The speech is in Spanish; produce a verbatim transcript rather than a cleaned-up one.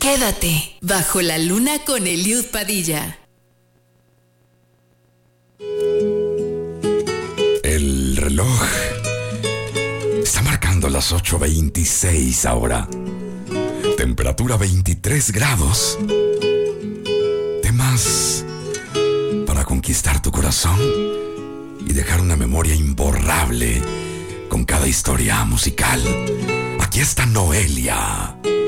Quédate bajo la luna con Eliud Padilla. El reloj está marcando las ocho veintiséis ahora. Temperatura veintitrés grados. Temas para conquistar tu corazón y dejar una memoria imborrable con cada historia musical. Aquí está Noelia.